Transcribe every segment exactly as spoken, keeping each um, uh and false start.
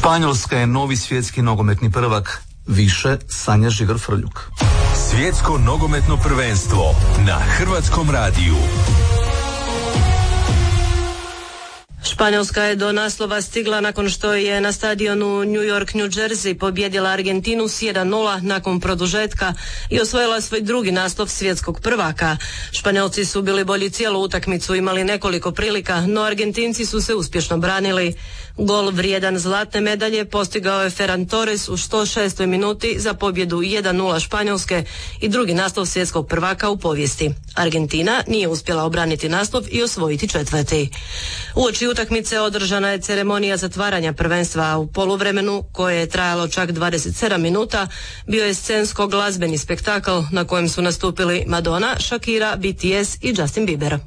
Španjolska je novi svjetski nogometni prvak. Više Sanja Žigar-Frljuk. Svjetsko nogometno prvenstvo na Hrvatskom radiju. Španjolska je do naslova stigla nakon što je na stadionu New York, New Jersey pobjedila Argentinu s jedan nula nakon produžetka i osvojila svoj drugi naslov svjetskog prvaka. Španjolci su bili bolji cijelu utakmicu, imali nekoliko prilika, no Argentinci su se uspješno branili. Gol vrijedan zlatne medalje postigao je Ferran Torres u sto šestoj minuti za pobjedu jedan nula Španjolske i drugi naslov svjetskog prvaka u povijesti. Argentina nije uspjela obraniti naslov i osvojiti četvrti. Uoči utakmice održana je ceremonija zatvaranja prvenstva. U poluvremenu, koje je trajalo čak dvadeset sedam minuta, bio je scensko glazbeni spektakl na kojem su nastupili Madonna, Shakira, B T S i Justin Bieber.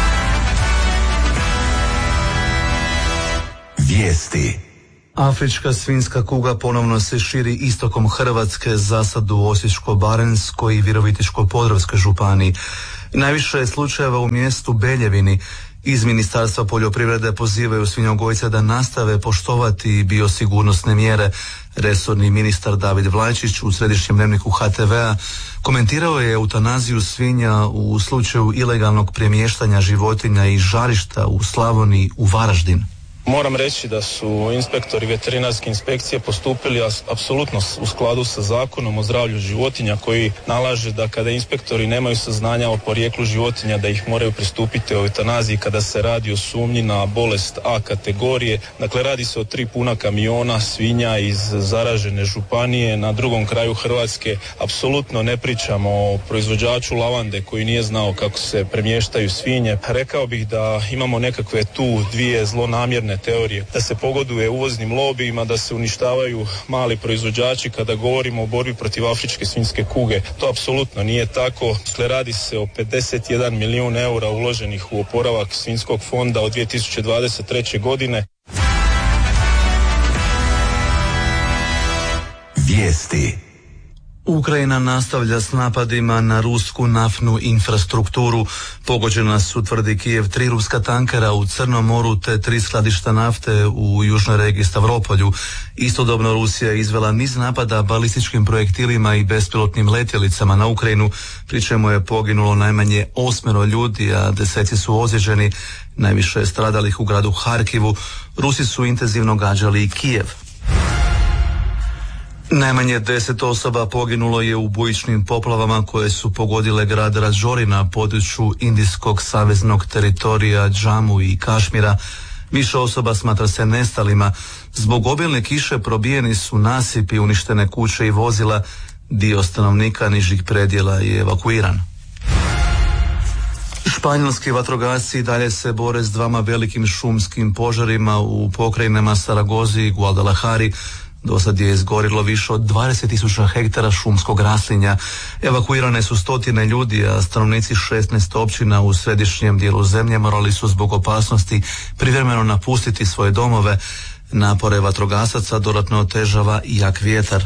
Vijesti. Afrička svinjska kuga ponovno se širi istokom Hrvatske, zasad u Osječko-baranjskoj i Virovitičko-podravskoj županiji. Najviše je slučajeva u mjestu Beljevini. Iz Ministarstva poljoprivrede pozivaju svinjogojce da nastave poštovati biosigurnosne mjere. Resorni ministar David Vlajčić u središnjem dnevniku H T V-a komentirao je eutanaziju svinja u slučaju ilegalnog premještanja životinja i žarišta u Slavoniji u Varaždin. Moram reći da su inspektori veterinarske inspekcije postupili apsolutno u skladu sa zakonom o zdravlju životinja, koji nalaže da kada inspektori nemaju saznanja o porijeklu životinja da ih moraju pristupiti eutanaziji kada se radi o sumnji na bolest A kategorije. Dakle, radi se o tri puna kamiona svinja iz zaražene županije na drugom kraju Hrvatske. Apsolutno ne pričamo o proizvođaču lavande koji nije znao kako se premještaju svinje. Rekao bih da imamo nekakve tu dvije zlonamjerne teorije, da se pogoduje uvoznim lobijima, da se uništavaju mali proizvođači kada govorimo o borbi protiv afričke svinjske kuge. To apsolutno nije tako. Dakle, radi se o pedeset jedan milijun eura uloženih u oporavak svinjskog fonda od dvije tisuće dvadeset treće godine. Vijesti. Ukrajina nastavlja s napadima na rusku naftnu infrastrukturu. Pogođena su, tvrdi Kijev, tri ruska tankera u Crnom moru te tri skladišta nafte u južnoj regiji Stavropolju. Istodobno Rusija je izvela niz napada balističkim projektilima i bespilotnim letjelicama na Ukrajinu, pri čemu je poginulo najmanje osmero ljudi, a deseci su ozlijeđeni. Najviše je stradalih u gradu Harkivu. Rusi su intenzivno gađali i Kijev. Najmanje deset osoba poginulo je u bujičnim poplavama koje su pogodile grad Rađori na području indijskog saveznog teritorija Džamu i Kašmira. Više osoba smatra se nestalima. Zbog obilne kiše probijeni su nasipi, uništene kuće i vozila. Dio stanovnika nižih predjela je evakuiran. Španjolski vatrogasci dalje se bore s dvama velikim šumskim požarima u pokrajinama Saragozi i Guadalajari. Do sad je izgorilo više od dvadeset tisuća hektara šumskog raslinja. Evakuirane su stotine ljudi, a stanovnici šesnaest općina u središnjem dijelu zemlje morali su zbog opasnosti privremeno napustiti svoje domove. Napore vatrogasaca dodatno otežava jak vjetar.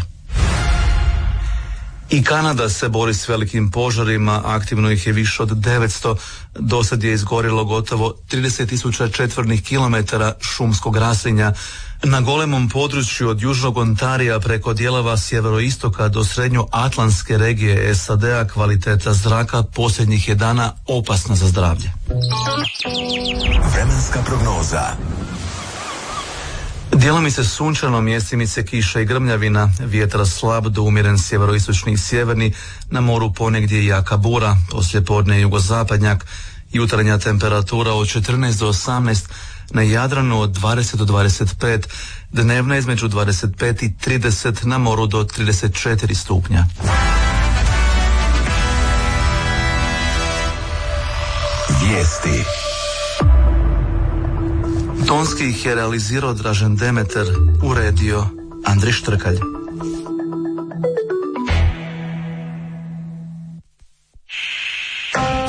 I Kanada se bori s velikim požarima, aktivno ih je više od devetsto. Do sad je izgorilo gotovo trideset tisuća četvornih kilometara šumskog raslinja. Na golemom području od južnog Ontarija preko dijelova sjeveroistoka do srednjoatlantske regije S A D-a kvaliteta zraka posljednjih je dana opasna za zdravlje. Vremenska prognoza. Djelomice sunčano, mjestimice kiša i grmljavina, vjetar slab do umjeren sjeveroistočni i sjeverni, na moru ponegdje jaka bura, poslijepodne jugozapadnjak, jutarnja temperatura od četrnaest do osamnaest, na Jadranu od dvadeset do dvadeset pet, dnevna između dvadeset pet i trideset, na moru do trideset četiri stupnja. Vijesti. Tonski ih je realizirao Dražen Demeter, uredio Andrej Štrkalj.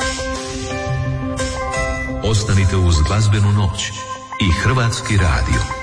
Ostanite uz glazbenu noć i Hrvatski radio.